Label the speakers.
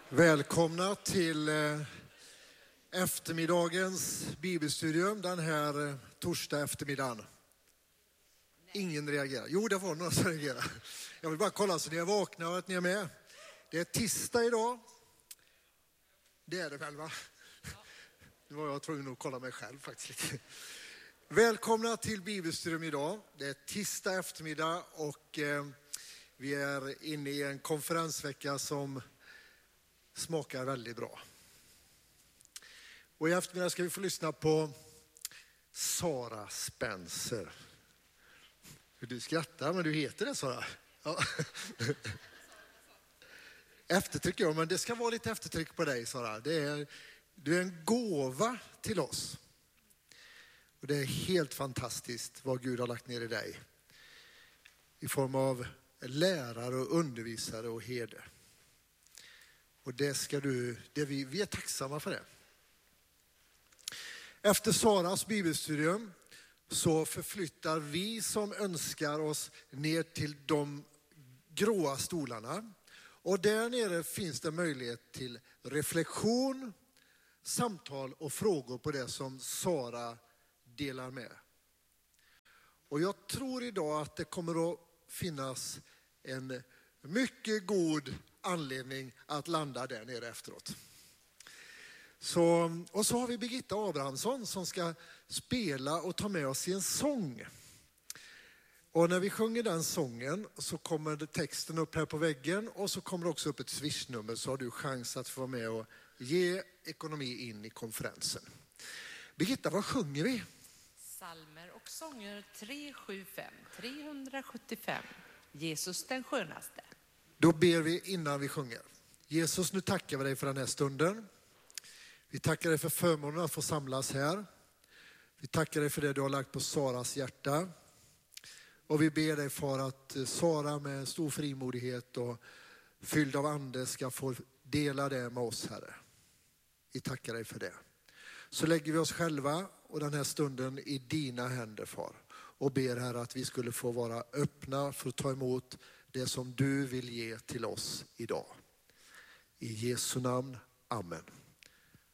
Speaker 1: Välkomna till eftermiddagens bibelstudium den här torsdag eftermiddagen. Ingen reagerar. Jo, det var några som reagerade. Jag vill bara kolla så ni är vakna och att ni är med. Det är tisdag idag. Det är det väl, va? Nu var jag tvungen att kolla mig själv faktiskt. Välkomna till bibelstudium idag. Det är tisdag eftermiddag och vi är inne i en konferensvecka som smakar väldigt bra. Och i eftermiddag ska vi få lyssna på Sara Spencer. Du skrattar, men du heter det, Sara. Ja. Eftertryck, ja, men det ska vara lite eftertryck på dig, Sara. Du är en gåva till oss. Och det är helt fantastiskt vad Gud har lagt ner i dig. I form av lärare och undervisare och herde. Och vi är tacksamma för det. Efter Saras bibelstudium så förflyttar vi som önskar oss ner till de gråa stolarna. Och där nere finns det möjlighet till reflektion, samtal och frågor på det som Sara delar med. Och jag tror idag att det kommer att finnas en mycket god anledning att landa där nere efteråt. Och så har vi Birgitta Abrahamsson som ska spela och ta med oss i en sång. Och när vi sjunger den sången så kommer texten upp här på väggen och så kommer det också upp ett swishnummer, så har du chans att få vara med och ge ekonomi in i konferensen. Birgitta, vad sjunger vi?
Speaker 2: Psalmer och sånger 375. Jesus den skönaste.
Speaker 1: Då ber vi innan vi sjunger. Jesus, nu tackar vi dig för den här stunden. Vi tackar dig för förmånen att få samlas här. Vi tackar dig för det du har lagt på Saras hjärta. Och vi ber dig för att Sara med stor frimodighet och fylld av ande ska få dela det med oss, Herre. Vi tackar dig för det. Så lägger vi oss själva och den här stunden i dina händer, far. Och ber, Herre, att vi skulle få vara öppna för att ta emot det som du vill ge till oss idag. I Jesu namn, amen.